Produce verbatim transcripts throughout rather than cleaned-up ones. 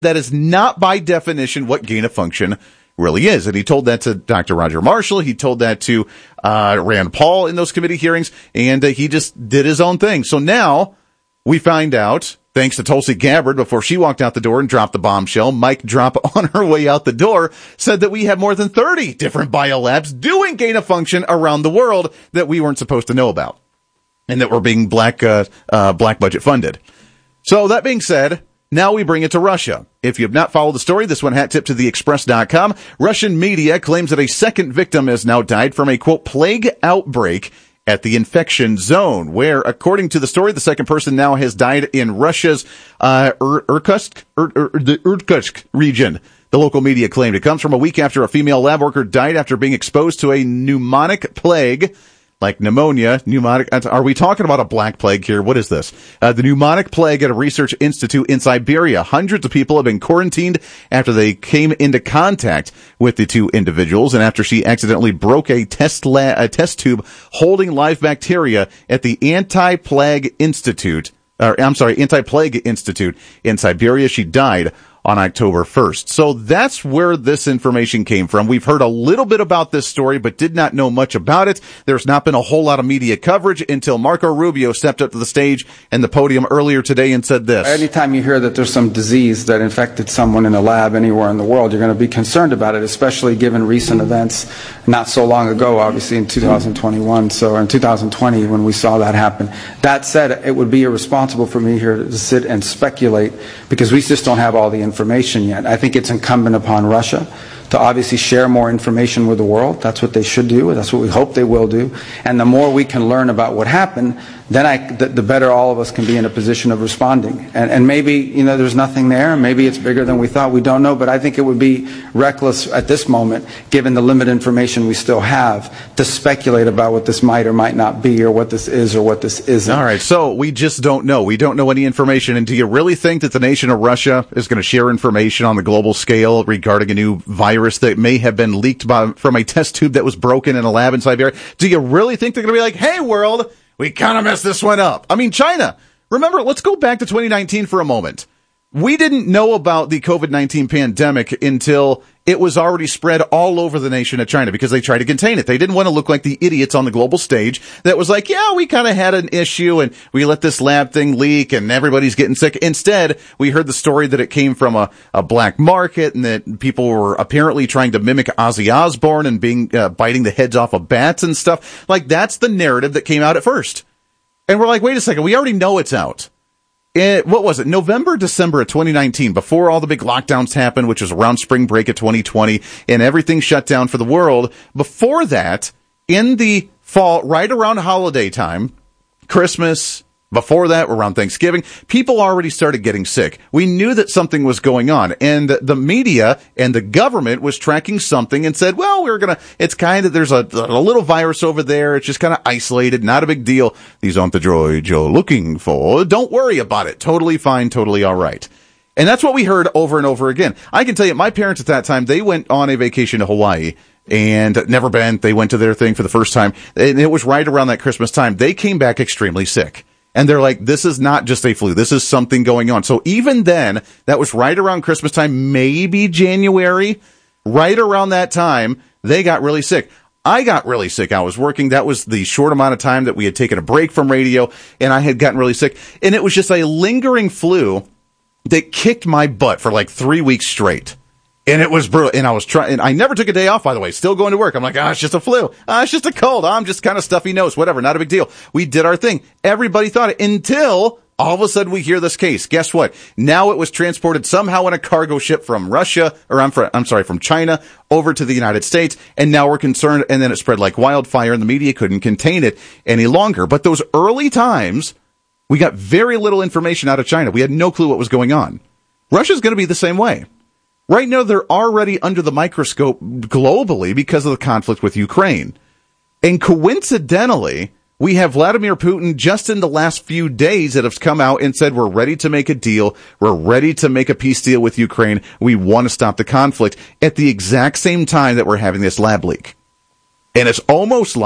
That is not by definition what gain of function really is. And he told that to Doctor Roger Marshall. He told that to uh, Rand Paul in those committee hearings, and uh, he just did his own thing. So now we find out, thanks to Tulsi Gabbard, before she walked out the door and dropped the bombshell, Mike Drop on her way out the door said that we have more than thirty different biolabs doing gain of function around the world that we weren't supposed to know about, and that were being black uh, uh, black budget funded. So that being said, now we bring it to Russia. If you have not followed the story, this one hat tip to the express dot com. Russian media claims that a second victim has now died from a, quote, plague outbreak at the infection zone, where, according to the story, the second person now has died in Russia's uh, Ir- Irkutsk, Ir- Ir- the Irkutsk region. The local media claimed it comes from a week after a female lab worker died after being exposed to a pneumonic plague. Like pneumonia, pneumonic, are we talking about a black plague here? What is this? Uh, the pneumonic plague at a research institute in Siberia. Hundreds of people have been quarantined after they came into contact with the two individuals and after she accidentally broke a test la- a test tube holding live bacteria at the Anti-Plague Institute, or I'm sorry, Anti-Plague Institute in Siberia. She died on October first. So that's where this information came from. We've heard a little bit about this story, but did not know much about it. There's not been a whole lot of media coverage until Marco Rubio stepped up to the stage and the podium earlier today and said this. Anytime you hear that there's some disease that infected someone in a lab anywhere in the world, you're going to be concerned about it, especially given recent events not so long ago, obviously in two thousand twenty-one, so in two thousand twenty when we saw that happen. That said, it would be irresponsible for me here to sit and speculate because we just don't have all the information. information yet. I think it's incumbent upon Russia to obviously share more information with the world. That's what they should do. That's what we hope they will do. And the more we can learn about what happened, then I, the, the better all of us can be in a position of responding. And, and maybe, you know, there's nothing there. Maybe it's bigger than we thought. We don't know. But I think it would be reckless at this moment, given the limited information we still have, to speculate about what this might or might not be, or what this is or what this isn't. All right. So we just don't know. We don't know any information. And do you really think that the nation of Russia is going to share information on the global scale regarding a new virus that may have been leaked by, from a test tube that was broken in a lab in Siberia? Do you really think they're going to be like, hey, world, we kind of messed this one up? I mean, China. Remember, let's go back to twenty nineteen for a moment. We didn't know about the COVID nineteen pandemic until it was already spread all over the nation of China because they tried to contain it. They didn't want to look like the idiots on the global stage that was like, yeah, we kind of had an issue and we let this lab thing leak and everybody's getting sick. Instead, we heard the story that it came from a, a black market and that people were apparently trying to mimic Ozzy Osbourne and being uh, biting the heads off of bats and stuff. Like, that's the narrative that came out at first. And we're like, wait a second, we already know it's out. It, what was it? November, December of twenty nineteen, before all the big lockdowns happened, which was around spring break of twenty twenty, and everything shut down for the world. Before that, in the fall, right around holiday time, Christmas, before that, around Thanksgiving, people already started getting sick. We knew that something was going on, and the media and the government was tracking something and said, well, we're gonna, it's kind of, there's a, a little virus over there. It's just kind of isolated, not a big deal. These aren't the droids you're looking for. Don't worry about it. Totally fine, totally all right. And that's what we heard over and over again. I can tell you, my parents at that time, they went on a vacation to Hawaii and never been. They went to their thing for the first time, and it was right around that Christmas time. They came back extremely sick. And they're like, this is not just a flu. This is something going on. So even then, that was right around Christmas time, maybe January, right around that time, they got really sick. I got really sick. I was working. That was the short amount of time that we had taken a break from radio, and I had gotten really sick. And it was just a lingering flu that kicked my butt for like three weeks straight. And it was brutal. And I was trying, and I never took a day off, by the way, still going to work. I'm like, ah, oh, it's just a flu. Ah, oh, it's just a cold. I'm just kind of stuffy nose, whatever. Not a big deal. We did our thing. Everybody thought it until all of a sudden we hear this case. Guess what? Now it was transported somehow in a cargo ship from Russia, or I'm, for, I'm sorry, from China over to the United States. And now we're concerned. And then it spread like wildfire and the media couldn't contain it any longer. But those early times, we got very little information out of China. We had no clue what was going on. Russia's going to be the same way. Right now, they're already under the microscope globally because of the conflict with Ukraine. And coincidentally, we have Vladimir Putin just in the last few days that have come out and said, we're ready to make a deal. We're ready to make a peace deal with Ukraine. We want to stop the conflict at the exact same time that we're having this lab leak. And it's almost like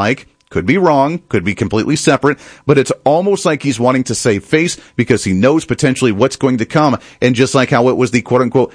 Could be wrong, could be completely separate, but it's almost like he's wanting to save face because he knows potentially what's going to come. And just like how it was the quote-unquote